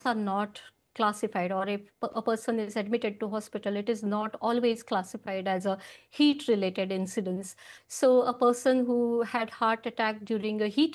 are not classified, or if a person is admitted to hospital, it is not always classified as a heat related incidence. So a person who had heart attack during a heat